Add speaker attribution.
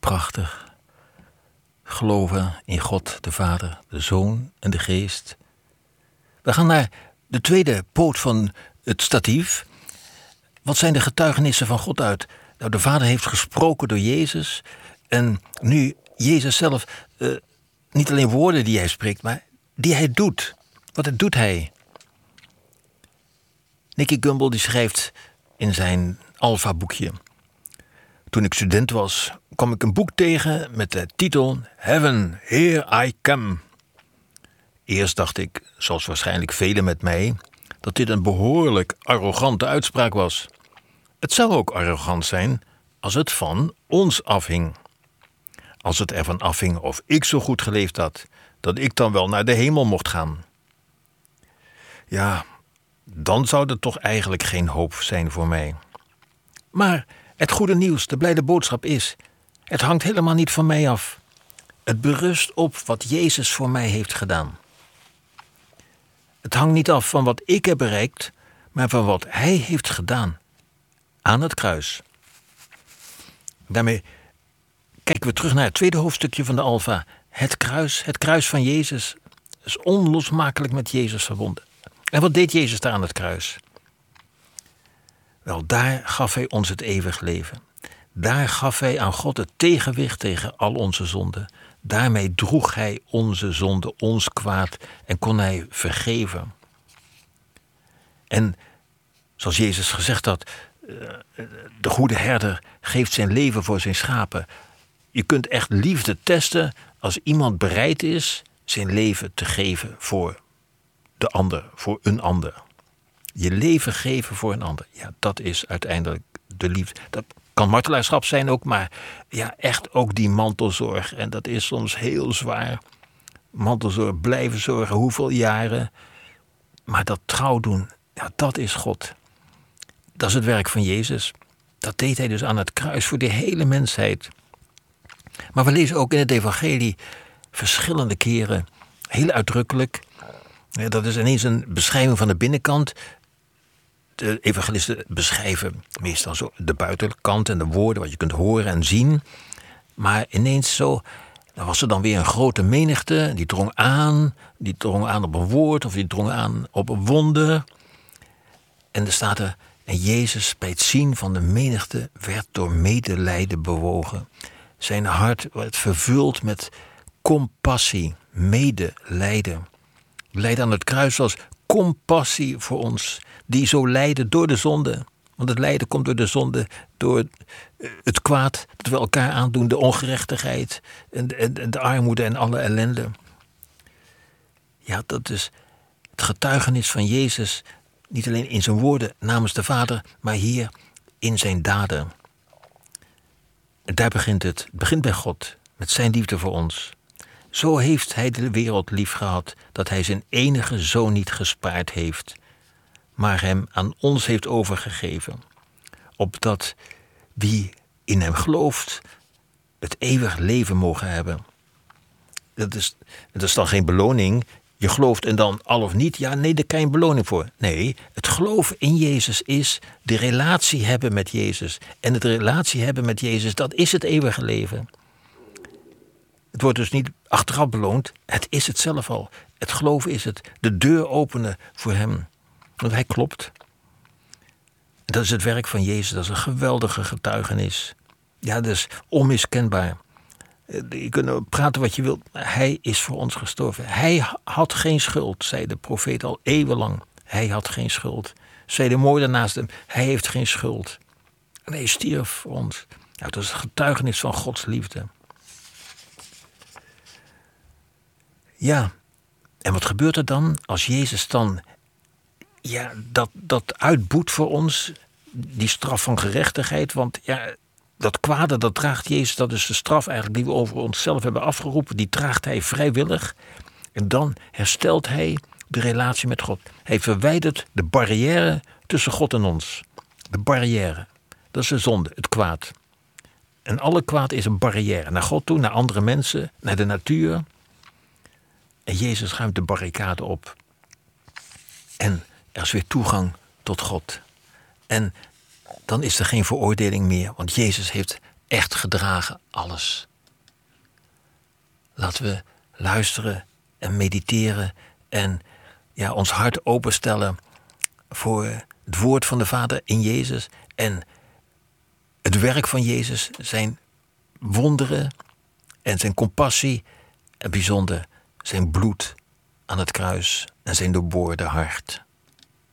Speaker 1: prachtig. Geloven in God, de Vader, de Zoon en de Geest. We gaan naar de tweede poot van het statief. Wat zijn de getuigenissen van God uit? Nou, de Vader heeft gesproken door Jezus. En nu Jezus zelf, niet alleen woorden die hij spreekt, maar die hij doet. Wat doet hij? Nicky Gumbel die schrijft in zijn Alpha-boekje: toen ik student was, kwam ik een boek tegen met de titel Heaven, Here I Come. Eerst dacht ik, zoals waarschijnlijk velen met mij, dat dit een behoorlijk arrogante uitspraak was. Het zou ook arrogant zijn als het van ons afhing. Als het ervan afhing of ik zo goed geleefd had, dat ik dan wel naar de hemel mocht gaan. Ja, dan zou er toch eigenlijk geen hoop zijn voor mij. Maar het goede nieuws, de blijde boodschap is: het hangt helemaal niet van mij af. Het berust op wat Jezus voor mij heeft gedaan. Het hangt niet af van wat ik heb bereikt, maar van wat Hij heeft gedaan aan het kruis. Daarmee kijken we terug naar het tweede hoofdstukje van de Alpha. Het kruis van Jezus is onlosmakelijk met Jezus verbonden. En wat deed Jezus daar aan het kruis? Wel, daar gaf Hij ons het eeuwig leven. Daar gaf Hij aan God het tegenwicht tegen al onze zonden. Daarmee droeg Hij onze zonde, ons kwaad, en kon Hij vergeven. En zoals Jezus gezegd had, de goede herder geeft zijn leven voor zijn schapen. Je kunt echt liefde testen als iemand bereid is zijn leven te geven voor de ander, voor een ander. Je leven geven voor een ander. Ja, dat is uiteindelijk de liefde. Dat kan martelaarschap zijn ook, maar ja, echt ook die mantelzorg. En dat is soms heel zwaar. Mantelzorg, blijven zorgen, hoeveel jaren. Maar dat trouw doen, ja, dat is God. Dat is het werk van Jezus. Dat deed Hij dus aan het kruis voor de hele mensheid. Maar we lezen ook in het evangelie verschillende keren, heel uitdrukkelijk. Ja, dat is ineens een beschrijving van de binnenkant. De evangelisten beschrijven meestal zo de buitenkant en de woorden, wat je kunt horen en zien. Maar ineens zo, dan was er dan weer een grote menigte, die drong aan op een woord of die drong aan op een wonder. En er staat er: en Jezus bij het zien van de menigte werd door medelijden bewogen. Zijn hart werd vervuld met compassie, medelijden. Lijden aan het kruis als compassie voor ons, die zo lijden door de zonde. Want het lijden komt door de zonde, door het kwaad dat we elkaar aandoen, de ongerechtigheid en de armoede en alle ellende. Ja, dat is het getuigenis van Jezus, niet alleen in zijn woorden namens de Vader, maar hier in zijn daden. En daar begint het. Het begint bij God, met zijn liefde voor ons. Zo heeft Hij de wereld lief gehad, dat Hij zijn enige Zoon niet gespaard heeft, maar Hem aan ons heeft overgegeven, opdat wie in Hem gelooft het eeuwig leven mogen hebben. Dat is dan geen beloning. Je gelooft en dan al of niet, ja, nee, daar krijg je een beloning voor. Nee, het geloven in Jezus is de relatie hebben met Jezus. En het relatie hebben met Jezus, dat is het eeuwige leven. Het wordt dus niet achteraf beloond, het is het zelf al. Het geloven is het, de deur openen voor Hem. Want Hij klopt. En dat is het werk van Jezus, dat is een geweldige getuigenis. Ja, dat is onmiskenbaar. Je kunt praten wat je wilt, maar Hij is voor ons gestorven. Hij had geen schuld, zei de profeet al eeuwenlang. Hij had geen schuld. Zei de moordenaar naast hem, Hij heeft geen schuld. En Hij stierf voor ons. Ja, dat is het getuigenis van Gods liefde. Ja, en wat gebeurt er dan als Jezus dan dat uitboet voor ons, die straf van gerechtigheid? Want ja, dat kwade, dat draagt Jezus, dat is de straf eigenlijk die we over onszelf hebben afgeroepen, die draagt Hij vrijwillig. En dan herstelt Hij de relatie met God. Hij verwijdert de barrière tussen God en ons. De barrière, dat is de zonde, het kwaad. En alle kwaad is een barrière, naar God toe, naar andere mensen, naar de natuur. En Jezus ruimt de barricade op. En er is weer toegang tot God. En dan is er geen veroordeling meer, want Jezus heeft echt gedragen alles. Laten we luisteren en mediteren en ons hart openstellen voor het woord van de Vader in Jezus en het werk van Jezus, zijn wonderen en zijn compassie en bijzonder zijn bloed aan het kruis en zijn doorboorde hart.